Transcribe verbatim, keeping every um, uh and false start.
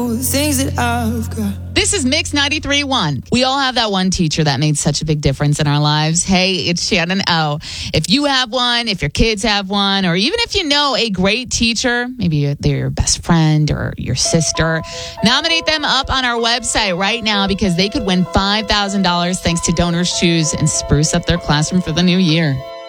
Things that I've got. This is Mix ninety-three point one. We all have that one teacher that made such a big difference in our lives. Hey, it's Shannon O. If you have one, if your kids have one, or even if you know a great teacher, maybe they're your best friend or your sister, nominate them up on our website right now because they could win five thousand dollars thanks to Donors Choose and spruce up their classroom for the new year.